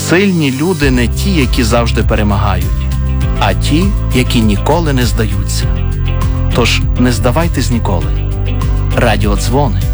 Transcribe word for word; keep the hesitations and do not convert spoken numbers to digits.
Сильні люди не ті, які завжди перемагають, а ті, які ніколи не здаються. Тож не здавайтесь ніколи. Радіодзвони.